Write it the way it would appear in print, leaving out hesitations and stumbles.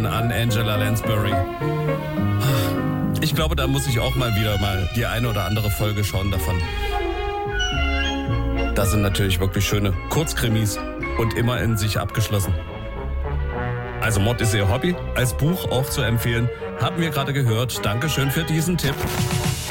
Erinnerungen an Angela Lansbury. Ich glaube, da muss ich auch mal die eine oder andere Folge schauen davon. Das sind natürlich wirklich schöne Kurzkrimis und immer in sich abgeschlossen. Also Mord ist ihr Hobby, als Buch auch zu empfehlen, haben wir gerade gehört. Dankeschön für diesen Tipp.